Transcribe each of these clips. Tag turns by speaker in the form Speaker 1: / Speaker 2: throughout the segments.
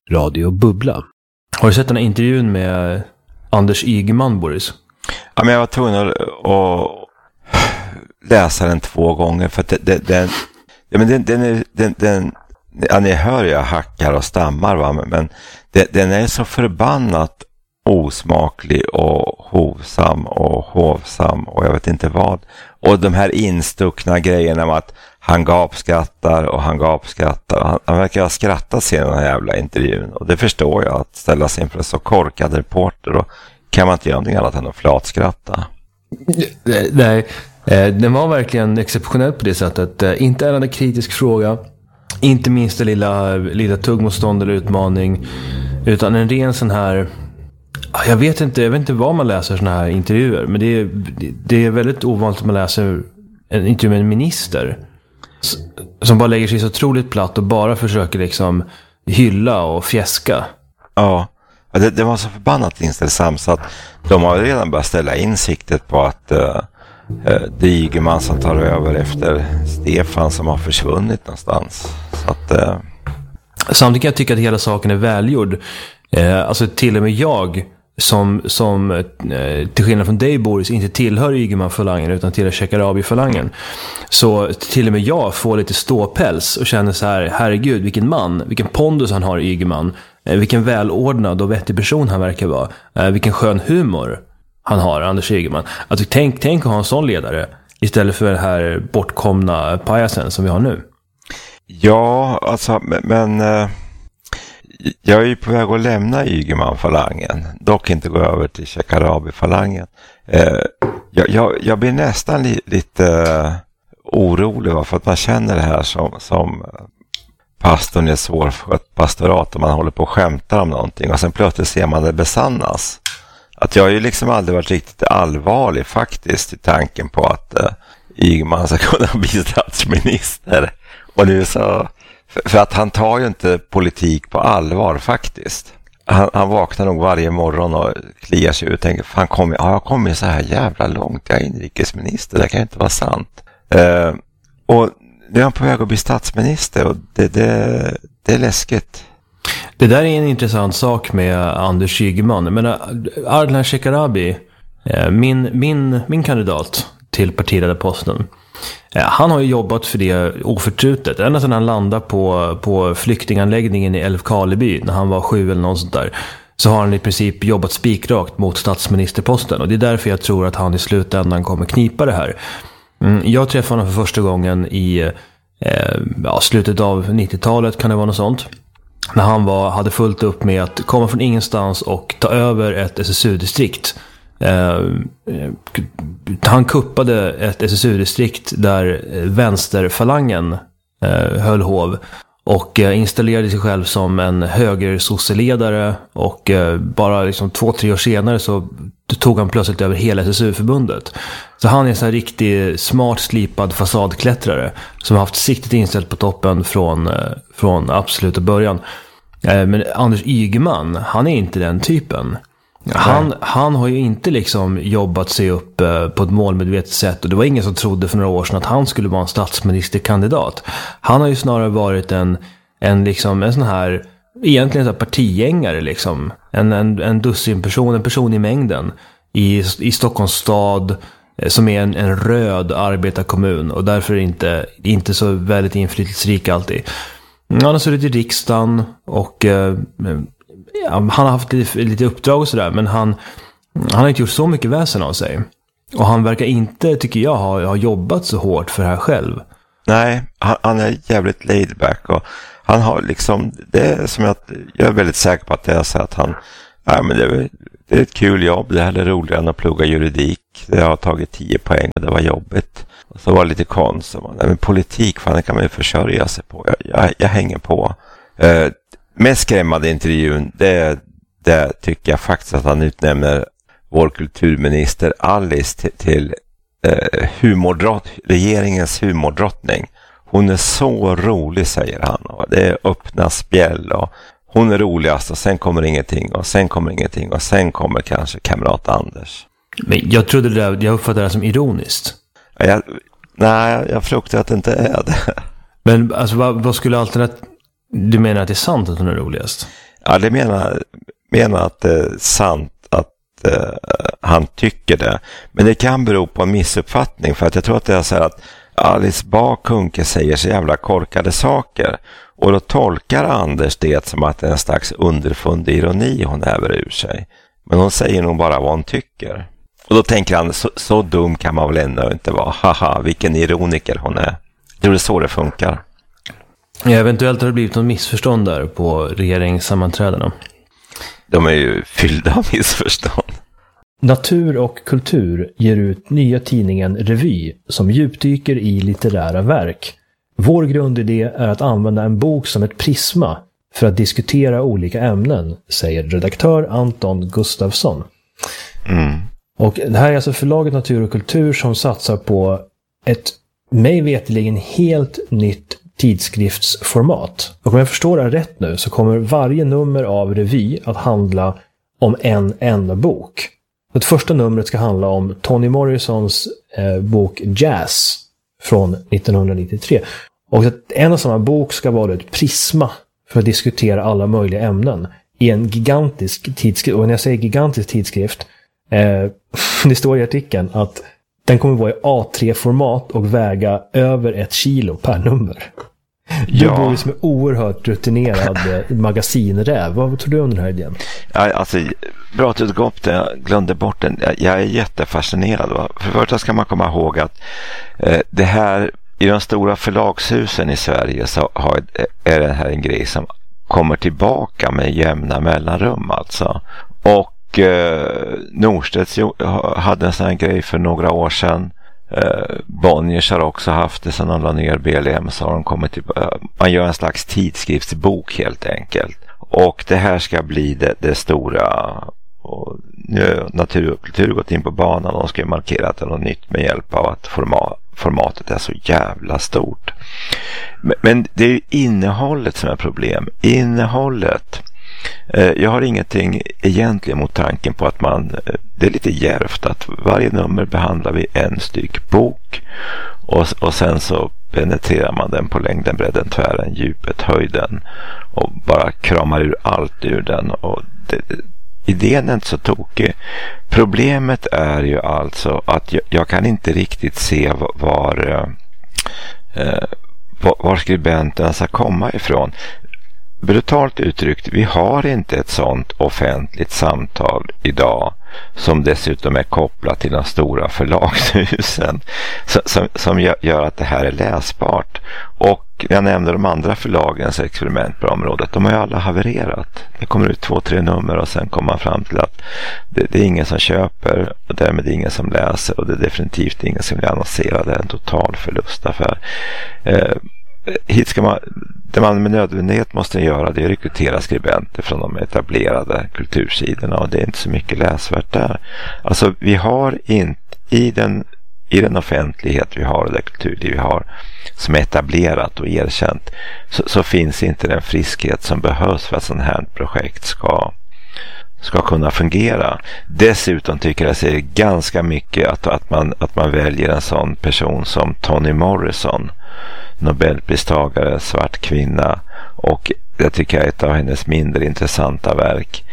Speaker 1: Radio Bubbla. Har du sett den här intervjun med Anders Ygeman, Boris?
Speaker 2: Ja, men jag var tvungen att läsa den 2 gånger för att ni hör jag hackar och stammar, va? Men den är så förbannat osmaklig och hovsam och hovsam och jag vet inte vad. Och de här instuckna grejerna om att han gapskrattar och han gapskrattar. Han verkar ha skrattat sig i den här jävla intervjun. Och det förstår jag, att ställa sig inför en så korkad reporter. Då kan man inte göra någonting annat än att flatskratta.
Speaker 1: Nej, den var verkligen exceptionell på det sättet. Inte en kritisk fråga. Inte minst det lilla tuggmotstånd eller utmaning. Utan en ren sån här... Jag vet inte vad man läser såna här intervjuer. Men det är väldigt ovanligt att man läser en intervju med en minister som bara lägger sig så otroligt platt och bara försöker liksom hylla och fjäska.
Speaker 2: Ja, det var så förbannat inställsamt så att de har redan börjat ställa insiktet på att det är Ygeman som tar över efter Stefan som har försvunnit någonstans. Så att,
Speaker 1: samtidigt kan jag tycka att hela saken är välgjord. Alltså till och med jag som till skillnad från dig, Boris, inte tillhör Ygeman-falangen utan tillhör Shekarabi-falangen. Så till och med jag får lite ståpäls och känner så här: herregud, vilken man, vilken pondus han har, Ygeman, vilken välordnad och vettig person han verkar vara, vilken skön humor han har, Anders Ygeman. Alltså, tänk att ha en sån ledare istället för den här bortkomna pajasen som vi har nu.
Speaker 2: Ja, alltså, men jag är ju på väg att lämna Ygeman-falangen. Dock inte gå över till Shekarabi-falangen. Jag blir nästan lite orolig för att man känner det här som pastorn är svårskött pastorat och man håller på och skämtar om någonting och sen plötsligt ser man det besannas. Att jag har ju liksom aldrig varit riktigt allvarlig faktiskt i tanken på att Ygeman ska kunna bli statsminister. Och nu så... För att han tar ju inte politik på allvar faktiskt. Han vaknar nog varje morgon och kliar sig ut och tänker, fan, jag kommer så här jävla långt, jag är inrikesminister, det kan ju inte vara sant. Och nu är han på väg att bli statsminister och det är läskigt.
Speaker 1: Det där är en intressant sak med Anders Ygeman. Men Ardalan Shekarabi, min kandidat till partiledarposten, han har ju jobbat för det oförtrutet. Ända sedan han landade på flyktinganläggningen i Älvkarleby när han var 7 eller något sånt där, så har han i princip jobbat spikrakt mot statsministerposten. Och det är därför jag tror att han i slutändan kommer knipa det här. Jag träffade honom för första gången i slutet av 90-talet, kan det vara något sånt. När han hade fullt upp med att komma från ingenstans och ta över ett SSU-distrikt. Han kuppade ett SSU-distrikt där vänsterfalangen höll hov och installerade sig själv som en högersosseledare och bara liksom 2-3 år senare så tog han plötsligt över hela SSU-förbundet. Så han är en sån här riktig smart slipad fasadklättrare som har haft siktet inställt på toppen från absoluta början. Men Anders Ygeman, han är inte den typen. Han har ju inte liksom jobbat sig upp på ett målmedvetet sätt, och det var ingen som trodde för några år sedan att han skulle vara en statsministerkandidat. Han har ju snarare varit en sån här, egentligen en partigängare liksom, en dussinperson, en person i mängden i Stockholms stad som är en röd arbetarkommun och därför inte så väldigt inflytelserik alltid. Han har suttit i riksdagen och han har haft lite uppdrag och sådär, men han har inte gjort så mycket väsen av sig. Och han verkar inte, tycker jag, ha jobbat så hårt för det här själv.
Speaker 2: Nej, han är jävligt laid back och han har liksom, det är som jag är väldigt säker på att det är så att han, men det är ett kul jobb, det här är roligare än att plugga juridik. Det har tagit 10 poäng och det var jobbigt. Och så var det lite konstigt. Men politik, fan, det kan man ju försörja sig på. Jag hänger på. Mest skrämmande intervjun, det tycker jag faktiskt att han utnämner vår kulturminister Alice till regeringens humordrottning. Hon är så rolig, säger han. Och det är öppna spjäll och hon är roligast och sen kommer ingenting och sen kommer ingenting och sen kommer kanske kamrat Anders.
Speaker 1: Men jag uppfattar det som ironiskt.
Speaker 2: Jag fruktar att det inte är det.
Speaker 1: Men alltså, vad skulle du menar att det är sant att hon är roligast?
Speaker 2: Ja, det menar att det är sant att han tycker det. Men det kan bero på en missuppfattning, för att jag tror att det är så här att Alice Bah Kuhnke säger så jävla korkade saker, och då tolkar Anders det som att det är en slags underfundig ironi hon häver ur sig. Men hon säger nog bara vad hon tycker. Och då tänker han, så dum kan man väl ändå inte vara. Haha, vilken ironiker hon är. Det är så det funkar.
Speaker 1: Ja, eventuellt har det blivit något missförstånd där på regeringssammanträdena.
Speaker 2: De är ju fyllda av missförstånd.
Speaker 1: Natur och kultur ger ut nya tidningen Revy som djupdyker i litterära verk. Vår grundidé är att använda en bok som ett prisma för att diskutera olika ämnen, säger redaktör Anton Gustafsson. Och det här är alltså förlaget Natur och kultur som satsar på ett mig veteligen helt nytt tidskriftsformat. Och om jag förstår det rätt nu så kommer varje nummer av Revy att handla om en enda bok. Det första numret ska handla om Toni Morrisons bok Jazz från 1993. Och en och samma bok ska vara ett prisma för att diskutera alla möjliga ämnen i en gigantisk tidskrift. Och när jag säger gigantisk tidskrift, det står i artikeln att den kommer vara i A3-format och väga över 1 kilo per nummer. Du bor ju som en oerhört rutinerad magasinräv. Vad tror du om den här idén?
Speaker 2: Alltså, bra att du tog upp det. Jag glömde bort den. Jag är jättefascinerad. Va? För det första ska man komma ihåg att det här i de stora förlagshusen i Sverige så är det här en grej som kommer tillbaka med jämna mellanrum alltså. Och Norstedts hade en sån här grej för några år sedan. Bonniers har också haft det sedan de la ner BLM, så har de kommit till, man gör en slags tidskriftsbok helt enkelt. Och det här ska bli det stora, och nu har Natur och kultur gått in på banan och de ska markera att det är något nytt med hjälp av att formatet är så jävla stort. Men det är ju innehållet som är problem. Innehållet. Jag har ingenting egentligen mot tanken på att det är lite djärvt att varje nummer behandlar vi en styck bok och sen så penetrerar man den på längden, bredden, tvären, djupet, höjden och bara kramar ur allt ur den. Och idén är inte så tokig. Problemet är ju alltså att jag kan inte riktigt se var skribenten ska komma ifrån. Brutalt uttryckt, vi har inte ett sånt offentligt samtal idag som dessutom är kopplat till de stora förlagshusen som gör att det här är läsbart. Och jag nämnde de andra förlagens experiment på området. De har ju alla havererat. Det kommer ut 2-3 nummer och sen kommer man fram till att det är ingen som köper och därmed ingen som läser och det är definitivt ingen som vill annonsera. Det är en total förlustaffär. Hit ska det man med nödvändighet måste göra, det är att rekrytera skribenter från de etablerade kultursidorna, och det är inte så mycket läsvärt där. Alltså vi har inte i den offentlighet vi har och det kulturliv vi har som är etablerat och erkänt, så finns inte den friskhet som behövs för att sådant här projekt ska kunna fungera. Dessutom tycker jag säger ganska mycket att man väljer en sån person som Toni Morrison, Nobelpristagare, svart kvinna, och det tycker jag är ett av hennes mindre intressanta verk.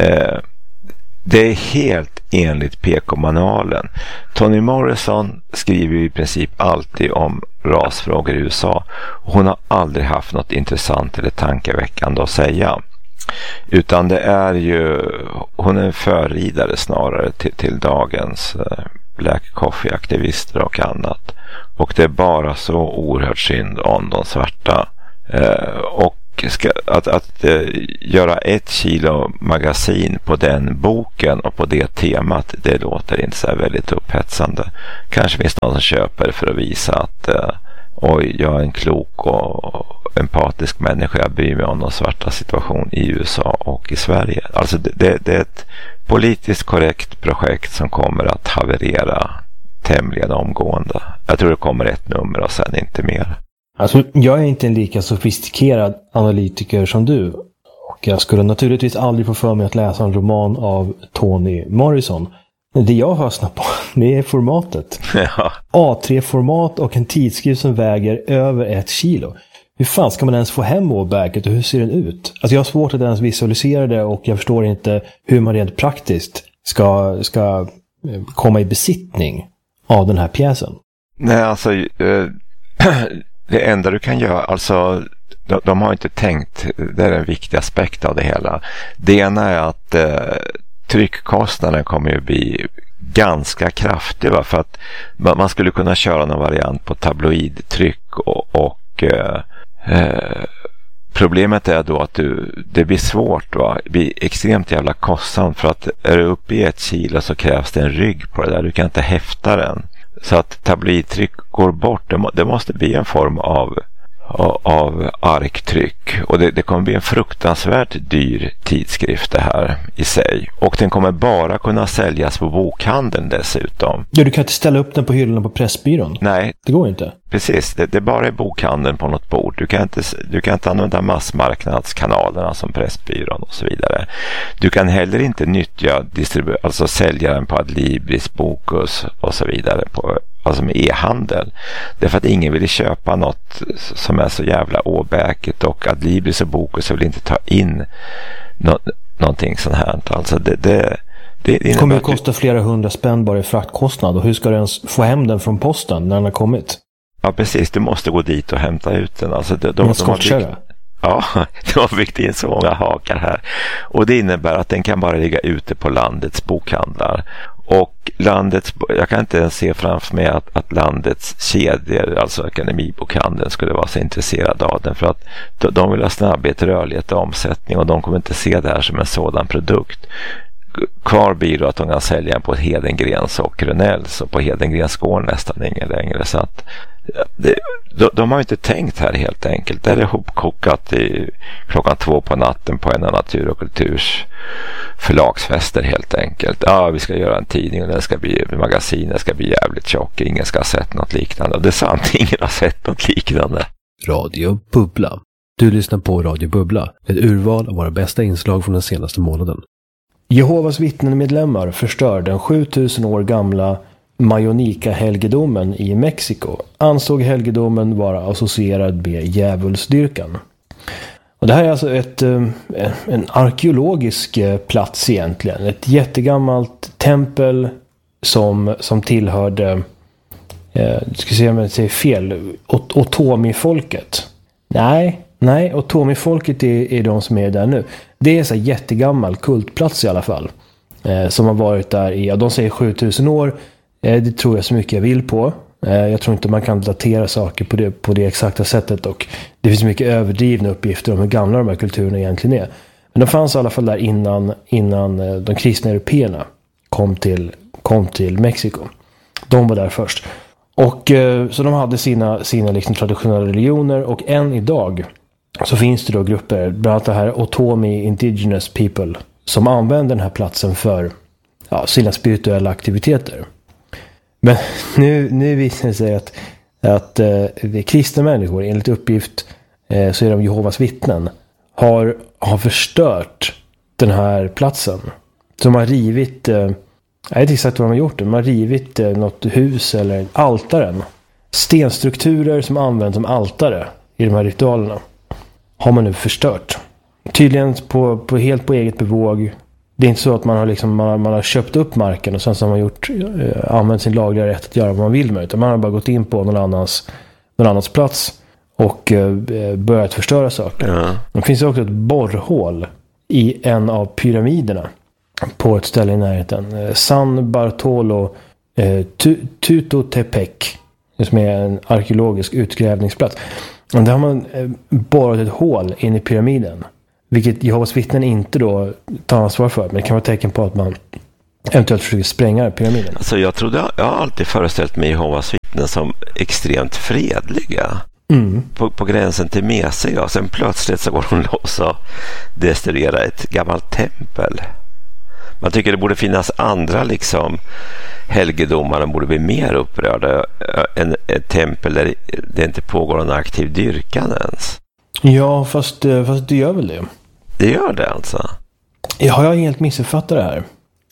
Speaker 2: Det är helt enligt PK-manualen. Toni Morrison skriver i princip alltid om rasfrågor i USA. Hon har aldrig haft något intressant eller tankeväckande att säga. Utan det är ju, hon är en förridare snarare till dagens Black Coffee-aktivister och annat. Och det är bara så oerhört synd om de svarta. Och att göra 1 kilo magasin på den boken och på det temat, det låter inte så här väldigt upphetsande. Kanske finns någon som köper för att visa att oj, jag är en klok och empatisk människa, jag bryr mig om de svarta situation i USA och i Sverige. Alltså det är ett politiskt korrekt projekt som kommer att haverera tämligen omgående. Jag tror det kommer 1 nummer och sen inte mer.
Speaker 1: Alltså, jag är inte en lika sofistikerad analytiker som du. Och jag skulle naturligtvis aldrig få för mig att läsa en roman av Toni Morrison. Det jag fastnar på, det är formatet.
Speaker 2: Ja.
Speaker 1: A3-format och en tidskrift som väger över 1 kilo. hur fan ska man ens få hem åbäket och hur ser den ut? Alltså jag har svårt att ens visualisera det och jag förstår inte hur man rent praktiskt ska komma i besittning av den här pjäsen.
Speaker 2: Nej, alltså det enda du kan göra, alltså de har inte tänkt, det är en viktig aspekt av det hela. Det ena är att tryckkostnaden kommer ju bli ganska kraftig, va? För att man skulle kunna köra någon variant på tabloidtryck och problemet är då att det blir svårt, va? Det blir extremt jävla kostsamt, för att är du uppe i 1 kilo så krävs det en rygg på det där, du kan inte häfta den. Så att tabloidtryck går bort, det måste bli en form av arktryck, och det kommer bli en fruktansvärt dyr tidskrift det här i sig, och den kommer bara kunna säljas på bokhandeln dessutom.
Speaker 1: Ja, du kan inte ställa upp den på hyllorna på Pressbyrån.
Speaker 2: Nej,
Speaker 1: det går inte.
Speaker 2: Precis, det är bara i bokhandeln på något bord. Du kan inte använda massmarknadskanalerna som Pressbyrån och så vidare. Du kan heller inte nyttja alltså säljaren på Adlibris, Bokus och så vidare alltså med e-handel. Därför att ingen vill köpa något som är så jävla åbäket, och Adlibris och Bokus vill inte ta in någonting sånt här. Alltså det
Speaker 1: kommer att kosta flera 100 spänn bara i fraktkostnad, och hur ska du ens få hem den från posten när den har kommit?
Speaker 2: Ja, precis. Du måste gå dit och hämta ut den. Alltså, de har byggt in så många hakar här. Och det innebär att den kan bara ligga ute på landets bokhandlar. Och jag kan inte ens se framför mig att landets kedjor, alltså Akademibokhandeln, skulle vara så intresserad av den. För att de vill ha snabbhet, rörlighet och omsättning, och de kommer inte se det här som en sådan produkt. Kvar blir då att de kan sälja på Hedengrens och Rönnells, och på Hedengrens går nästan ingen längre. Så att de har inte tänkt här helt enkelt. Det är ihopkokat i 2:00 på natten på en av Natur och Kulturs förlagsfester helt enkelt. Ja, vi ska göra en tidning och den ska bli magasinet ska bli jävligt tjock. Ingen ska ha sett något liknande. Och det är sant, ingen har sett något liknande.
Speaker 3: Radio Bubbla. Du lyssnar på Radio Bubbla, ett urval av våra bästa inslag från den senaste månaden.
Speaker 1: Jehovas vittnen-medlemmar förstör den 7000 år gamla Mayonica-helgedomen i Mexiko. Ansåg helgedomen vara associerad med djävulsdyrkan. Och det här är alltså en arkeologisk plats egentligen. Ett jättegammalt tempel som tillhörde, ska se om jag säger fel, Otomi-folket. Nej, Otomi-folket är de som är där nu. Det är en så jättegammal kultplats i alla fall. Som har varit där i, de säger 7000 år. Det tror jag så mycket jag vill på. Jag tror inte man kan datera saker på det exakta sättet. Och det finns mycket överdrivna uppgifter om hur gamla de här kulturerna egentligen är. Men de fanns i alla fall där innan de kristna européerna kom till Mexiko. De var där först. Och så de hade sina liksom traditionella religioner, och än idag så finns det då grupper, bland annat det här Otomi Indigenous People, som använder den här platsen för sina spirituella aktiviteter. Men nu visar det sig att kristna människor, enligt uppgift så är de Jehovas vittnen, har förstört den här platsen. Så de har rivit, jag vet inte exakt vad de har gjort. De har rivit något hus eller altaren. Stenstrukturer som används som altare i de här ritualerna har man nu förstört. Tydligen helt på eget bevåg. Det är inte så att man har köpt upp marken och sen så har man använt sin lagliga rätt att göra vad man vill med, utan man har bara gått in på någon annans plats och börjat förstöra saker. Ja. Det finns också ett borrhål i en av pyramiderna på ett ställe i närheten. San Bartolo Tutotepec, som är en arkeologisk utgrävningsplats. Och där har man borrat ett hål in i pyramiden, vilket Jehovas vittnen inte då tar ansvar för. Men det kan vara tecken på att man eventuellt försöker spränga pyramiden.
Speaker 2: Alltså jag har alltid föreställt mig Jehovas vittnen som extremt fredliga. Mm. På gränsen till mesiga. Och sen plötsligt så går de loss och destruerar ett gammalt tempel. Man tycker det borde finnas andra helgedomar, de borde bli mer upprörda än ett tempel där det inte pågår någon aktiv dyrkan ens.
Speaker 1: Ja, fast det gör väl det.
Speaker 2: Det gör det alltså?
Speaker 1: Jag har helt missuppfattat det här.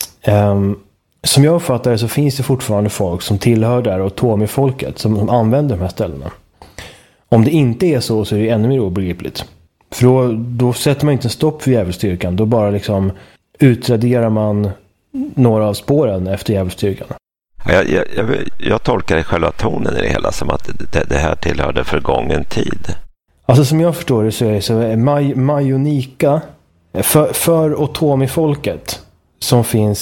Speaker 1: Som jag uppfattar det så finns det fortfarande folk som tillhör där och Otomi-folket som använder de här ställena. Om det inte är så är det ännu mer obegripligt. För då sätter man inte en stopp för djävulsdyrkan. Då bara liksom utraderar man några av spåren efter djävulsdyrkan.
Speaker 2: Jag tolkar själva tonen i det hela som att det här tillhörde förgången tid.
Speaker 1: Alltså som jag förstår det så är Majonika för Otomi-folket som finns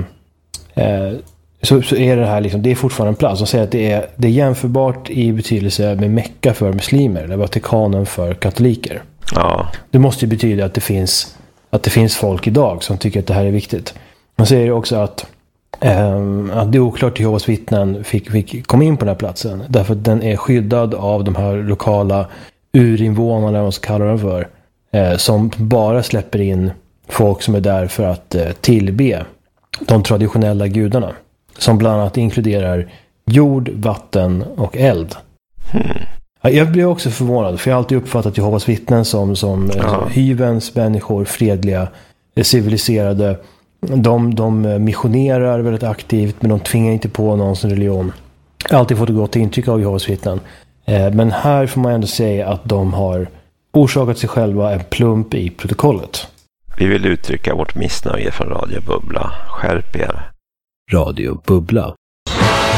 Speaker 1: så är det här liksom, det är fortfarande en plats. De säger att det är jämförbart i betydelse med Mecka för muslimer eller Vatikanen för katoliker.
Speaker 2: Ja.
Speaker 1: Det måste ju betyda att det finns folk idag som tycker att det här är viktigt. Man säger också att det är oklart Jehovas vittnen fick komma in på den här platsen. Därför att den är skyddad av de här lokala urinvånarna, vad man ska kalla dem för. Som bara släpper in folk som är där för att tillbe de traditionella gudarna. Som bland annat inkluderar jord, vatten och eld. Jag blir också förvånad, för jag har alltid uppfattat Jehovas vittnen som hyvens människor, fredliga, civiliserade. De missionerar väldigt aktivt, men de tvingar inte på någon som religion. Jag har alltid fått ett gott intryck av Jehovas vittnen. Men här får man ändå säga att de har orsakat sig själva en plump i protokollet.
Speaker 2: Vi vill uttrycka vårt missnöje från Radio Bubbla. Skärp er.
Speaker 3: Radio Bubbla.